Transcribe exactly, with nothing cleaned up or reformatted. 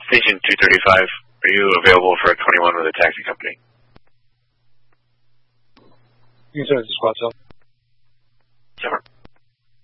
Station two thirty-five, are you available for a twenty-one with a taxi company? You can start the squad cell.